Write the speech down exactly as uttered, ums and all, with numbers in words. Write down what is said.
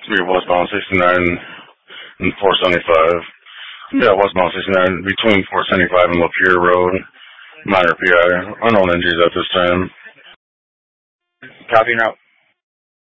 three westbound sixty-nine and four seventy-five. Yeah, westbound sixty-nine between four seventy-five and Lapeer Road. Minor P I. Unknown injuries at this time. Copy now.